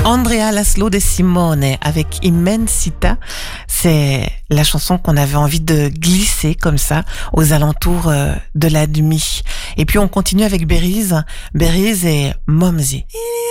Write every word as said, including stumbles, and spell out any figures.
Andrea Laszlo de Simone avec Immensità, c'est la chanson qu'on avait envie de glisser comme ça aux alentours de la nuit. Et puis on continue avec Beriz, Beriz et Momzi.